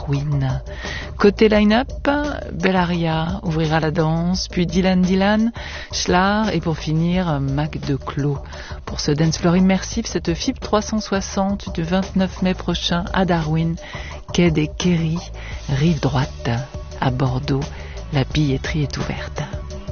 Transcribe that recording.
Darwin. Côté line-up, Bellaria ouvrira la danse, puis Dylan, Schlar et pour finir Mac Declos. Pour ce dance floor immersif, cette FIP 360 du 29 mai prochain à Darwin, quai des Queries, rive droite à Bordeaux. La billetterie est ouverte.